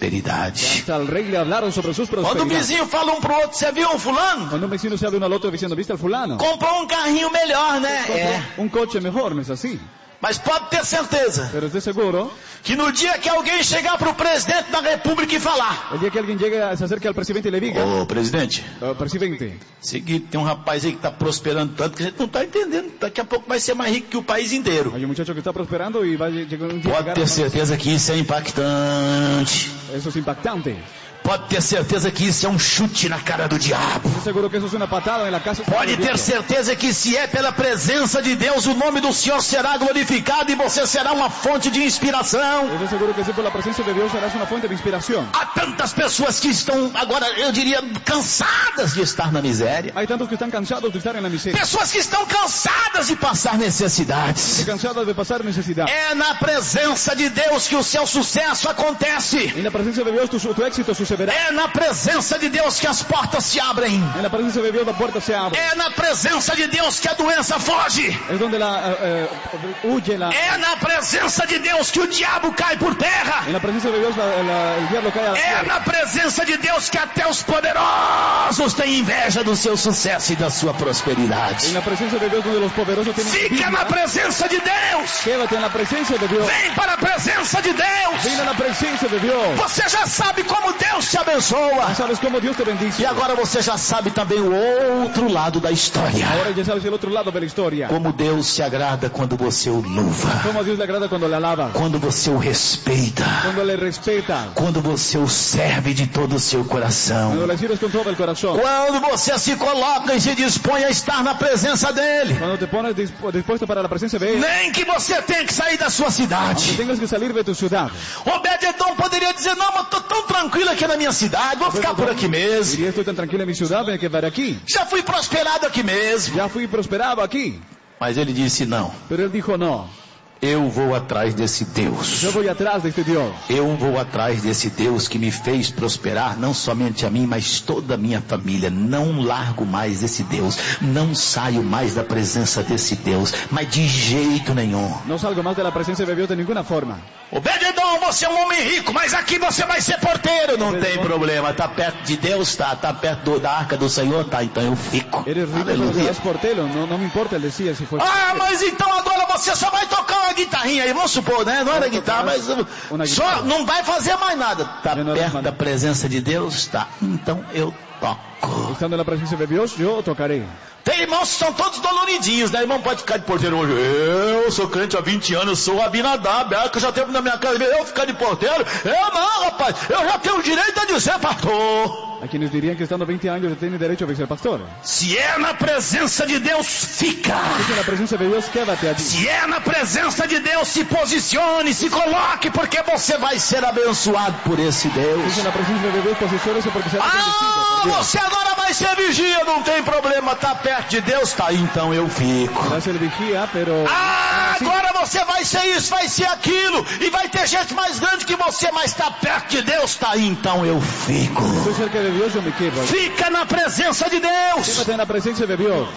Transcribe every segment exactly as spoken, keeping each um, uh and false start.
prosperidade. Hasta el rey le hablaron sobre sus Quando o prosperidad. vizinho fala um pro outro, você viu um fulano? Cuando un vecino se habla uno al otro diciendo, ¿viste al fulano? Comprou um carrinho melhor, né? Compró É. un coche mejor, ¿no es así? Mas pode ter certeza Pero estoy seguro, que no dia que alguém chegar pro presidente da república e falar: el día que alguien llegue, a- se acerque al presidente y le diga, Ô presidente, "Oh, presidente, seguinte, tem um rapaz aí que tá prosperando tanto que a gente não tá entendendo. Daqui a pouco vai ser mais rico que o país inteiro. hay un muchacho que está prosperando y va a llegar un día a Pode llegar ter a- certeza que isso é impactante. Eso es impactante. Pode ter certeza que isso é um chute na cara do diabo. Estoy seguro que eso es una patada en la casa. Pode ter certeza que se é pela presença de Deus, o nome do Senhor será glorificado e você será uma fonte de inspiração. Estoy seguro que sí, por la presencia de Dios serás una fuente de inspiración. Há tantas pessoas que estão, agora eu diria, cansadas de estar na miséria. Hay tantos que están cansados de estar en la miseria, Pessoas que estão cansadas de passar necessidades. cansados de pasar necesidad. É na presença de Deus que o seu sucesso acontece. En la presencia de Dios tu, tu éxito sucederá. É na presença de Deus que as portas se abrem. En la presencia de Dios la puerta se abre. É na presença de Deus que a doença foge. Es donde la, eh, eh, huye la... É na presença de Deus que o diabo cai por terra. En la presencia de Dios la, la- el diablo cae a la É tierra. na presença de Deus que até os poderosos têm inveja do seu sucesso e da sua prosperidade. En la presencia de Dios donde los poderosos tienen Fica envidia. na presença de Deus. Quédate en la presencia de Dios. Vem para a presença de Deus. Ven a la presencia de Dios. Você já sabe como Deus te abençoa. Sabes cómo Dios te bendice. E agora você já sabe também o outro lado da história. Ahora ya sabes el otro lado de la historia. Como Deus se agrada quando você o louva. Cómo a Dios le agrada cuando le alaba. Quando você o respeita. Cuando le respeta. Quando você o serve de todo o seu coração. Cuando le sirves con todo el corazón. Quando você se coloca e se dispõe a estar na presença dele. Cuando te pones dispu- dispuesto para la presencia de Él. Nem que você tenha que sair da sua Aunque cidade. tengas que salir de tu ciudad. Obed-Edom poderia dizer: não, mas estou tão tranquilo aqui na minha cidade, vou ficar por aqui mesmo. Diría, estoy tan tranquilo en mi ciudad, voy a quedar aquí. Já fui prosperado aqui mesmo. Ya fui prosperado aquí. Mas ele disse: não, Pero él dijo, no, eu vou atrás desse Deus. yo voy atrás de este Dios. Eu vou atrás desse Deus que me fez prosperar, não somente a mim, mas toda a minha família. Não largo mais esse Deus. Não saio mais da presença desse Deus. Mas de jeito nenhum. No salgo más de la presencia de Dios de ninguna forma. Obed-Edom, você é um homem rico, mas aqui você vai ser porteiro. Não tem problema. Tá perto de Deus? Tá. Tá perto do, da arca do Senhor? Tá. Então eu fico. Eres rico, pero Aleluia. serás portero. No, no me importa, él decía si fue. Ah, mas então agora você só vai tocar uma guitarrinha aí, vamos supor, né? Não era guitarra, mas uh, Uma só guitarra. não vai fazer mais nada. Tá Eu não perto era- da presença de Deus? Tá. Então eu toco. Estando en la presencia de Dios, yo tocaré. Tem irmãos que são todos doloridinhos, né? Irmão pode ficar de porteiro hoje. Eu sou crente há vinte anos, eu sou Abinadab, é que eu já tenho na minha casa. Eu ficar de porteiro? Eu não, rapaz. Eu já tenho o direito de ser pastor. Hay quienes dirían que estando veinte años ya tiene derecho a ser pastor. Se é na presença de Deus, fica. Si en la presencia de Dios, quédate allí. Se é na presença de Deus, se posicione, se coloque, porque você vai ser abençoado por esse Si Deus. en la presencia de Dios, posiciónese porque será bendecido Ah, por Dios. você agora vai ser vigia, não tem problema, tá perto de Deus, tá, então eu fico. Serás el vigía, pero... Ah, Sí. agora você vai ser isso, vai ser aquilo, e vai ter gente mais grande que você, mas tá perto de Deus, tá, então eu fico. Estoy cerca de Dios, yo me quedo. Fica na presença de Deus. Quédate en la presencia de Dios.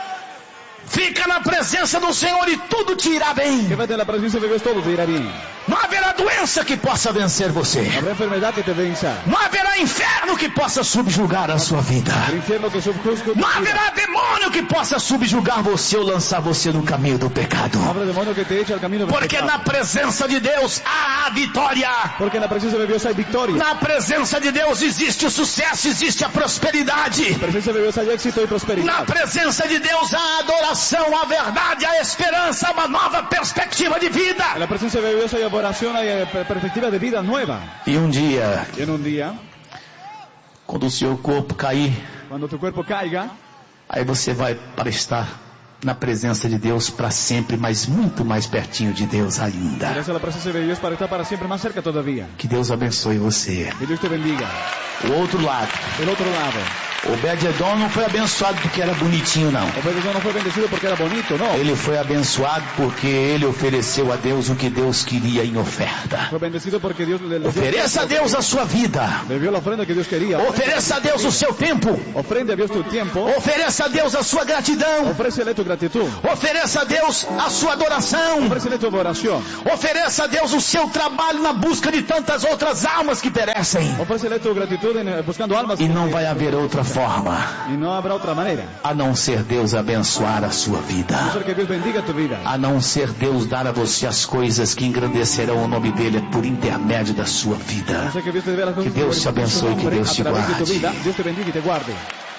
Fica na presença do Senhor e tudo te irá bem. Quédate en la presencia de Dios, todo te irá bien. Não haverá doença que possa vencer você. Habrá enfermedad que te venza. Não haverá inferno que possa subjugar a sua vida. El infierno que subjuzga tu Não vida. haverá demônio que possa subjugar você ou lançar você no caminho do pecado. Habrá demonio que te echa al camino del Porque pecado. na presença de Deus há a vitória. Porque en la presencia de Dios hay victoria. Na presença de Deus existe o sucesso, existe a prosperidade. En la presencia de Dios hay éxito y Na prosperidad. presença de Deus há a adoração, a verdade, a esperança, uma nova perspectiva de vida. En la presencia de Dios hay adoración, hay eh, perspectiva de vida nueva. E um dia, Y en un día, quando o seu corpo cair, cuando tu cuerpo caiga, aí você vai para estar na presença de Deus para sempre, mas muito mais pertinho de Deus ainda. irás a la presencia de Dios para estar para siempre más cerca todavía. Que Deus abençoe você. Que Dios te bendiga. O outro lado, El otro lado, Obed-edom não foi abençoado porque era bonitinho, não. Obed-edom não foi bendecido porque era bonito, não. Ele foi abençoado porque ele ofereceu a Deus o que Deus queria em oferta. Foi bendecido porque Deus le, le Ofereça a Deus a sua vida. Le dio la ofrenda que Deus queria. Ofereça a Deus o seu tempo. Ofrende a Deus tu tempo. Ofereça a Deus a sua gratidão. Ofrece-lhe tu gratitud. Ofereça a Deus a sua adoração. Ofrece-lhe tu oração. Ofereça a Deus o seu trabalho na busca de tantas outras almas que perecem. Ofrece-lhe tu gratitud en, buscando almas. E não vai haver outra forma. E não haverá outra maneira. A não ser Deus abençoar a sua vida. A não ser que Deus bendiga tu vida. A não ser Deus dar a você as coisas que engrandecerão o nome dele por intermédio da sua vida. Que Deus te dê as coisas que Deus te abençoe e que Deus te guarde. De tu vida. Deus te bendiga e te guarde.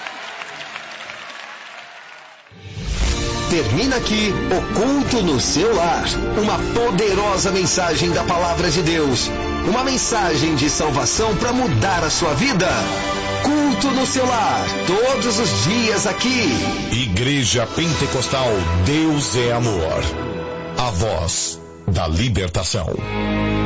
Termina aqui o Culto no Seu Lar. Uma poderosa mensagem da Palavra de Deus. Uma mensagem de salvação para mudar a sua vida. Culto no Seu Lar, todos os dias aqui. Igreja Pentecostal Deus é Amor. A voz da libertação.